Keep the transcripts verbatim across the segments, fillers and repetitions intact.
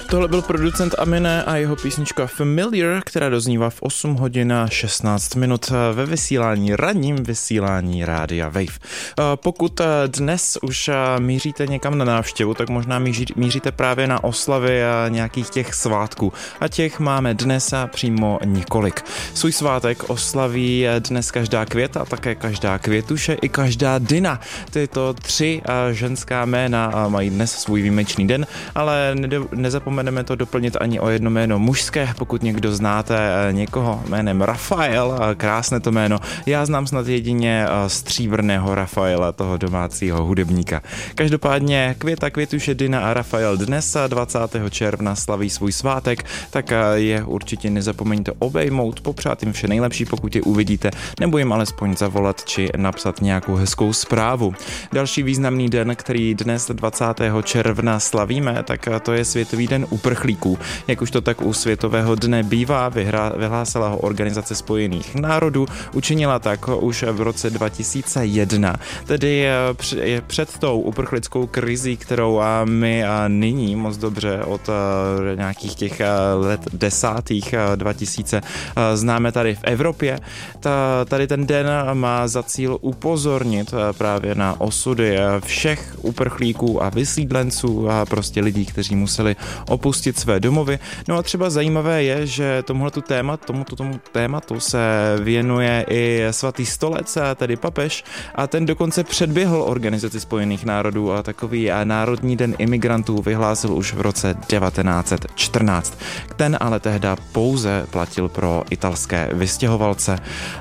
Tohle byl producent Amine a jeho písnička Familiar, která doznívá v osm hodin a šestnáct minut ve vysílání, ranním vysílání Rádia Wave. Pokud dnes už míříte někam na návštěvu, tak možná míří, míříte právě na oslavy nějakých těch svátků. A těch máme dnes přímo několik. Svůj svátek oslaví dnes každá květa, také každá květuše i každá Dina. Tyto tři ženská jména mají dnes svůj výjimečný den, ale nezapomeneme to doplnit ani o jedno jméno mužské. Pokud někdo znáte někoho jménem Rafael, krásné to jméno, já znám snad jedině stříbrného Rafaela, toho domácího hudebníka. Každopádně Květa, Květuše, Dina a Rafael dnes dvacátého června slaví svůj svátek, tak je určitě nezapomeňte obejmout, popřát jim vše nejlepší, pokud je uvidíte, nebo jim alespoň zavolat či napsat nějakou hezkou zprávu. Další významný den, který dnes dvacátého června slavíme, tak to je Světový den uprchlíků. Jak už to tak u Světového dne bývá, vyhrá, vyhlásila ho Organizace spojených národů, učinila tak už v roce dva tisíce jedna. Tedy je před tou uprchlickou krizí, kterou my nyní moc dobře od nějakých těch let desátých dva tisíce známe tady v Evropě. Ta, tady ten den má za cíl upozornit právě na osudy všech uprchlíků a vysídlenců a prostě lidí, kteří museli opustit své domovy. No a třeba zajímavé je, že tomuhletu témat, tomuto tomu tématu se věnuje i svatý stolec, tedy papež, a ten dokonce předběhl Organizaci spojených národů a takový Národní den imigrantů vyhlásil už v roce devatenáct set čtrnáct. Ten ale tehda pouze platil pro italské vystěhovalce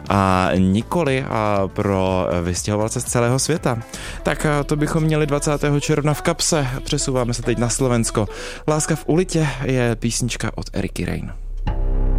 a nikoli a pro vystěhovalce z celého světa. Tak to bychom měli dvacátého června v kapse. Přesouváme se teď na Slovensko. Láska v ulitě je písnička od Eriky Rain.